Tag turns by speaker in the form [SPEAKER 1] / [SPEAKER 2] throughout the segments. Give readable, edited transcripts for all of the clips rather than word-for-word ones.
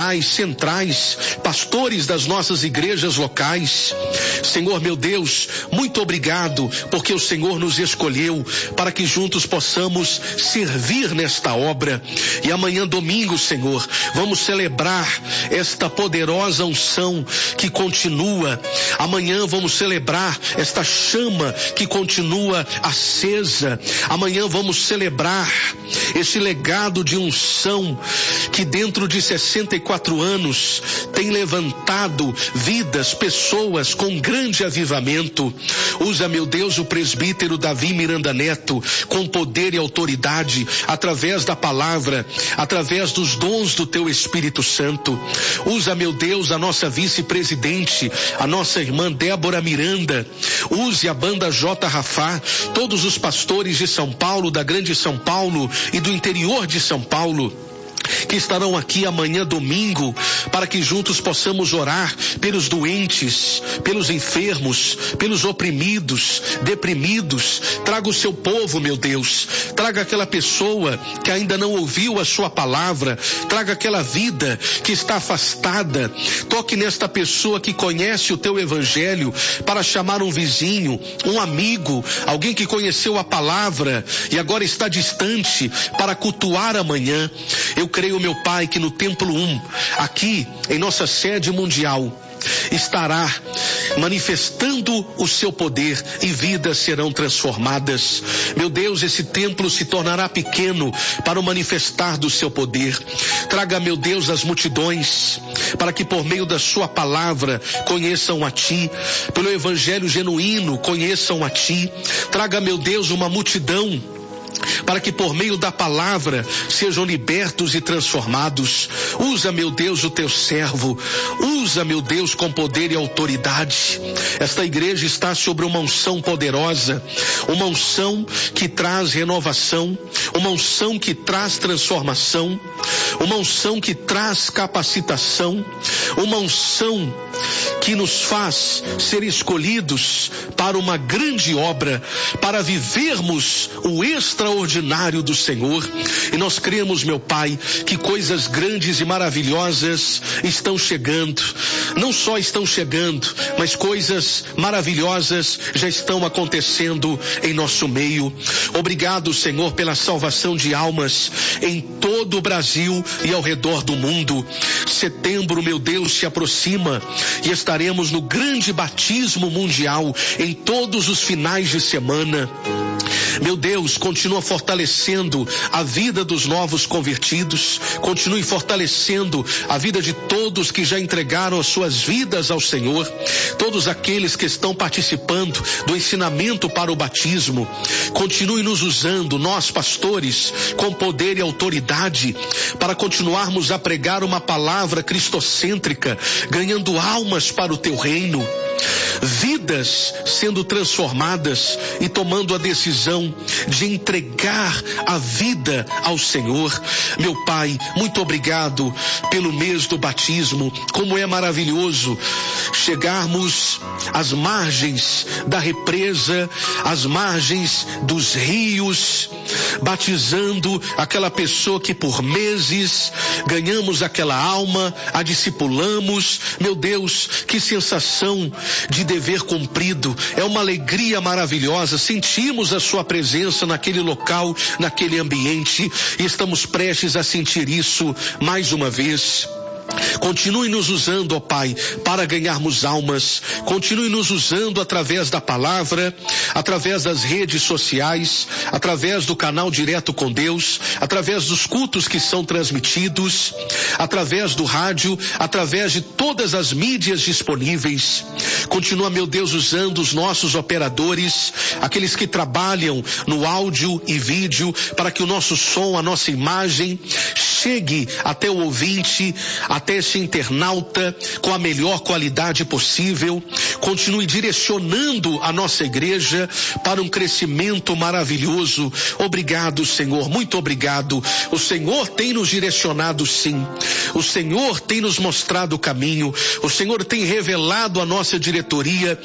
[SPEAKER 1] regionais, centrais, pastores das nossas igrejas locais. Senhor meu Deus, muito obrigado, porque o Senhor nos escolheu para que juntos possamos servir nesta obra. E amanhã, domingo, Senhor, vamos celebrar esta poderosa unção que continua. Amanhã vamos celebrar esta chama que continua acesa. Amanhã vamos celebrar esse legado de unção que dentro de 64 anos tem levantado vidas, pessoas com grande avivamento. Usa, meu Deus, o presbítero Davi Miranda Neto com poder e autoridade, através da palavra, através dos dons do teu Espírito Santo. Usa, meu Deus, a nossa vice-presidente, a nossa irmã Débora Miranda. Use a banda J. Rafá, todos os pastores de São Paulo, da Grande São Paulo e do interior de São Paulo, que estarão aqui amanhã, domingo, para que juntos possamos orar pelos doentes, pelos enfermos, pelos oprimidos, deprimidos. Traga o seu povo, meu Deus. Traga aquela pessoa que ainda não ouviu a sua palavra. Traga aquela vida que está afastada. Toque nesta pessoa que conhece o teu evangelho para chamar um vizinho, um amigo, alguém que conheceu a palavra e agora está distante, para cultuar amanhã. Eu creio, meu Pai, que no Templo 1, aqui em nossa sede mundial, estará manifestando o seu poder e vidas serão transformadas. Meu Deus, esse templo se tornará pequeno para o manifestar do seu poder. Traga, meu Deus, as multidões para que por meio da sua palavra conheçam a ti, pelo evangelho genuíno conheçam a ti. Traga, meu Deus, uma multidão para que por meio da palavra sejam libertos e transformados. Usa, meu Deus, o teu servo. Usa, meu Deus, com poder e autoridade. Esta igreja está sobre uma unção poderosa, uma unção que traz renovação, uma unção que traz transformação, uma unção que traz capacitação, uma unção que nos faz ser escolhidos para uma grande obra, para vivermos o extraordinário do Senhor. E nós cremos, meu Pai, que coisas grandes e maravilhosas estão chegando. Não só estão chegando, mas coisas maravilhosas já estão acontecendo em nosso meio. Obrigado, Senhor, pela salvação de almas em todo o Brasil e ao redor do mundo. Setembro, meu Deus, se aproxima e estaremos no grande batismo mundial em todos os finais de semana. Meu Deus, continua fortalecendo a vida dos novos convertidos, continue fortalecendo a vida de todos que já entregaram as suas vidas ao Senhor, todos aqueles que estão participando do ensinamento para o batismo. Continue nos usando, nós pastores, com poder e autoridade, para continuarmos a pregar uma palavra cristocêntrica, ganhando almas para o teu reino. Vidas sendo transformadas e tomando a decisão de entregar a vida ao Senhor. Meu Pai, muito obrigado pelo mês do batismo. Como é maravilhoso chegarmos às margens da represa, às margens dos rios, batizando aquela pessoa que por meses ganhamos aquela alma, a discipulamos. Meu Deus, que sensação de dever cumprido, é uma alegria maravilhosa. Sentimos a sua presença naquele local, naquele ambiente, e estamos prestes a sentir isso mais uma vez. Continue nos usando, ó Pai, para ganharmos almas. Continue nos usando através da palavra, através das redes sociais, através do canal Direto com Deus, através dos cultos que são transmitidos, através do rádio, através de todas as mídias disponíveis. Continua, meu Deus, usando os nossos operadores, aqueles que trabalham no áudio e vídeo, para que o nosso som, a nossa imagem chegue até o ouvinte, até esse internauta com a melhor qualidade possível. Continue direcionando a nossa igreja para um crescimento maravilhoso. Obrigado, Senhor, muito obrigado. O Senhor tem nos direcionado, sim. O Senhor tem nos mostrado o caminho. O Senhor tem revelado à nossa diretoria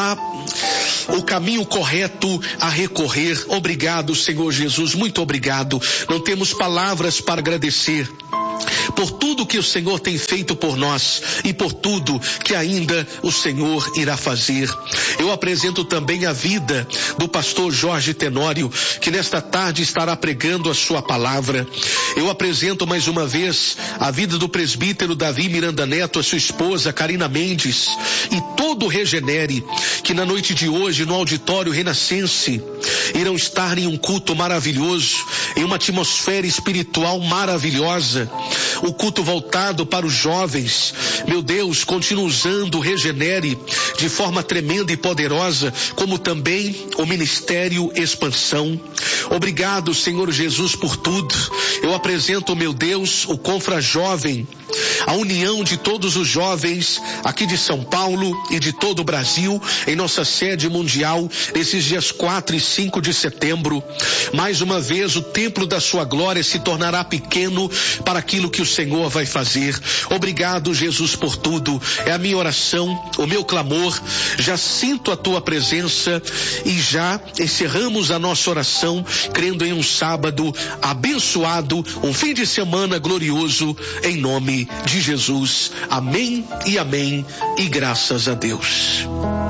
[SPEAKER 1] o caminho correto a recorrer. Obrigado, Senhor Jesus, muito obrigado. Não temos palavras para agradecer, por tudo que o Senhor tem feito por nós e por tudo que ainda o Senhor irá fazer. Eu apresento também a vida do pastor Jorge Tenório, que nesta tarde estará pregando a sua palavra. Eu apresento mais uma vez a vida do presbítero Davi Miranda Neto, a sua esposa Karina Mendes e todo o Regenere, que na noite de hoje no auditório Renascense irão estar em um culto maravilhoso, em uma atmosfera espiritual maravilhosa, o culto voltado para os jovens. Meu Deus, continua usando o Regenere de forma tremenda e poderosa, como também o Ministério Expansão. Obrigado, Senhor Jesus, por tudo. Eu apresento, meu Deus, o Confra Jovem, a união de todos os jovens aqui de São Paulo e de todo o Brasil, em nossa sede mundial, nesses dias 4 e 5 de setembro. Mais uma vez, o templo da sua glória se tornará pequeno para aquilo que o Senhor vai fazer. Obrigado, Jesus, por tudo. É a minha oração, o meu clamor. Já sinto a tua presença e já encerramos a nossa oração, crendo em um sábado abençoado, um fim de semana glorioso, em nome de Jesus. Amém e amém, e graças a Deus.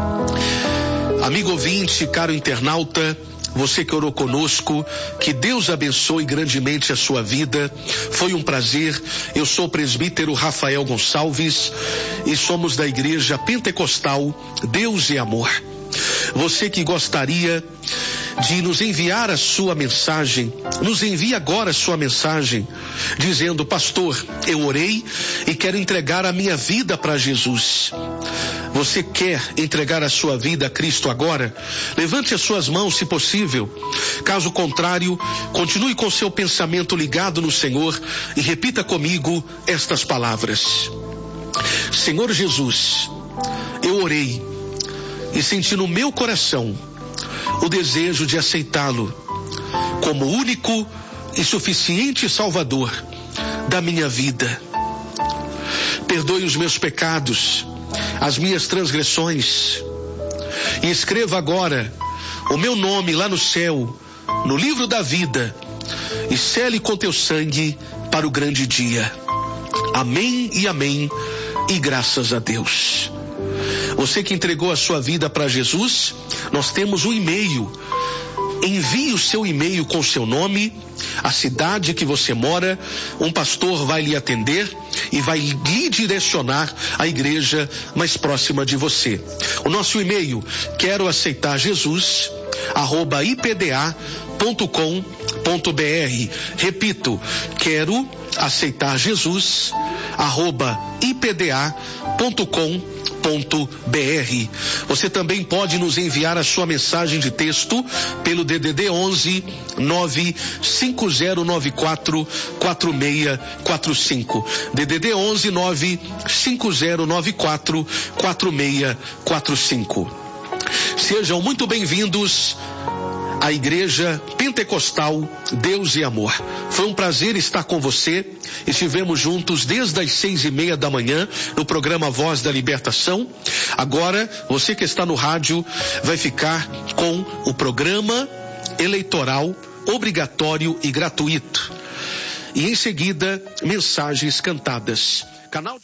[SPEAKER 1] Amigo ouvinte, caro internauta, você que orou conosco, que Deus abençoe grandemente a sua vida. Foi um prazer. Eu sou o presbítero Rafael Gonçalves e somos da Igreja Pentecostal Deus e Amor. Você que gostaria de nos enviar a sua mensagem, nos envie agora a sua mensagem, dizendo: pastor, eu orei e quero entregar a minha vida para Jesus. Você quer entregar a sua vida a Cristo agora? Levante as suas mãos, se possível. Caso contrário, continue com seu pensamento ligado no Senhor e repita comigo estas palavras: Senhor Jesus, eu orei e senti no meu coração o desejo de aceitá-lo como único e suficiente Salvador da minha vida. Perdoe os meus pecados, as minhas transgressões, e escreva agora o meu nome lá no céu, no livro da vida, e sele com teu sangue para o grande dia. Amém e amém, e graças a Deus. Você que entregou a sua vida para Jesus, nós temos um e-mail. Envie o seu e-mail com o seu nome, a cidade que você mora. Um pastor vai lhe atender e vai lhe direcionar à igreja mais próxima de você. O nosso e-mail: quero aceitar Jesus @ipda.com.br. Repito, quero aceitar Jesus @ipda.com.br. Você também pode nos enviar a sua mensagem de texto pelo DDD 11 95094 4645. DDD 11 95094 4645. Sejam muito bem-vindos à Igreja Pentecostal Deus e Amor. Foi um prazer estar com você. Estivemos juntos desde as 6:30 da manhã no programa Voz da Libertação. Agora, você que está no rádio vai ficar com o programa eleitoral obrigatório e gratuito. E em seguida, mensagens cantadas. Canal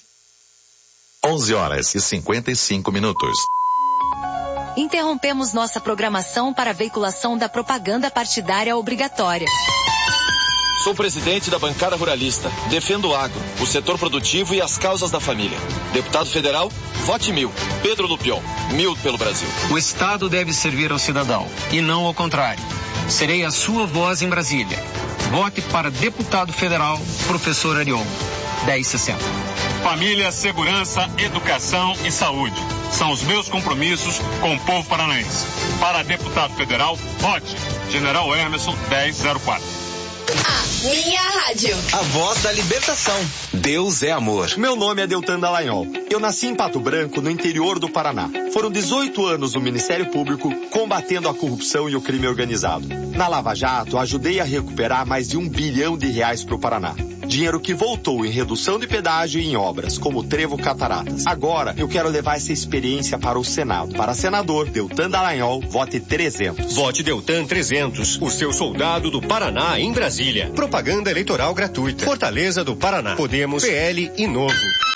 [SPEAKER 2] 11h55.
[SPEAKER 3] Interrompemos nossa programação para a veiculação da propaganda partidária obrigatória.
[SPEAKER 4] Sou presidente da bancada ruralista. Defendo o agro, o setor produtivo e as causas da família. Deputado federal, vote 1000. Pedro Lupion, 1000 pelo Brasil.
[SPEAKER 5] O Estado deve servir ao cidadão e não ao contrário. Serei a sua voz em Brasília. Vote para deputado federal, professor Arion, 1060.
[SPEAKER 6] Família, segurança, educação e saúde são os meus compromissos com o povo paranaense. Para deputado federal, vote General Emerson, 1004.
[SPEAKER 7] A minha rádio.
[SPEAKER 8] A voz da libertação.
[SPEAKER 2] Deus é amor.
[SPEAKER 8] Meu nome é Deltan Dallagnol. Eu nasci em Pato Branco, no interior do Paraná. Foram 18 anos no Ministério Público combatendo a corrupção e o crime organizado. Na Lava Jato, ajudei a recuperar mais de R$1 bilhão para o Paraná. Dinheiro que voltou em redução de pedágio e em obras, como o Trevo Cataratas. Agora, eu quero levar essa experiência para o Senado. Para senador, Deltan Dallagnol, vote 300.
[SPEAKER 9] Vote Deltan 300, o seu soldado do Paraná em Brasília. Propaganda eleitoral gratuita. Fortaleza do Paraná. Podemos, PL e Novo.